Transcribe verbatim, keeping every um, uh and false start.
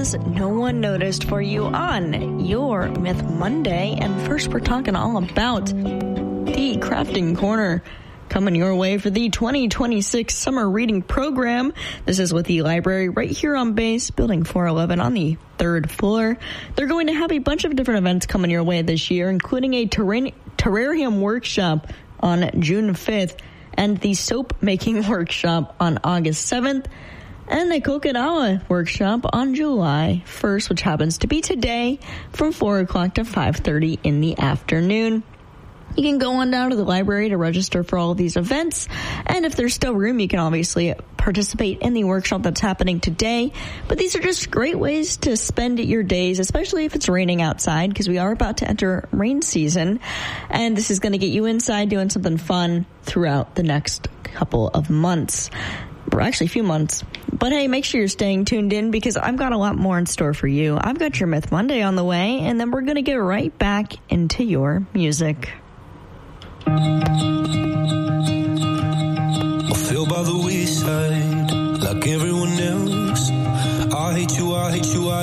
goes No One Noticed for you on your Myth Monday. And first, we're talking all about the Crafting Corner coming your way for the twenty twenty-six Summer Reading Program. This is with the library right here on base, Building four eleven on the third floor. They're going to have a bunch of different events coming your way this year, including a terrain- terrarium workshop on June fifth and the soap making workshop on August seventh. And the Kokinawa workshop on July first, which happens to be today from four o'clock to five thirty in the afternoon. You can go on down to the library to register for all of these events. And if there's still room, you can obviously participate in the workshop that's happening today. But these are just great ways to spend your days, especially if it's raining outside, because we are about to enter rain season. And this is going to get you inside doing something fun throughout the next couple of months. Or actually a few months. But hey, make sure you're staying tuned in because I've got a lot more in store for you. I've got your Myth Monday on the way, and then we're going to get right back into your music. I feel by the wayside like everyone else. I hate you, I hate you, I